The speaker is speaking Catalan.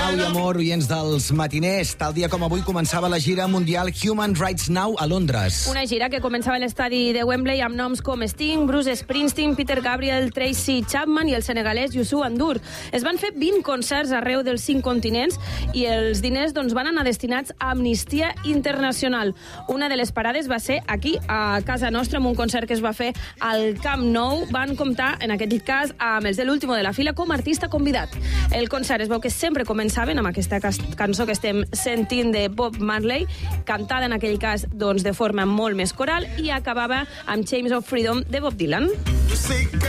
Pau i amor, oients dels matiners. Tal dia com avui començava la gira mundial Human Rights Now a Londres. Una gira que començava a l'estadi de Wembley amb noms com Sting, Bruce Springsteen, Peter Gabriel, Tracy Chapman i el senegalès Youssou N'Dour. Es van fer 20 concerts arreu dels 5 continents i els diners van anar destinats a Amnistia Internacional. Una de les parades va ser aquí, a casa nostra, amb un concert que es va fer al Camp Nou. Van comptar, en aquest cas, amb els de l'último de la fila com a artista convidat. El concert es veu que sempre començaven amb aquesta cançó que estem sentint de Bob Marley, cantada en aquell cas de forma molt més coral, i acabava amb Chains of Freedom de Bob Dylan.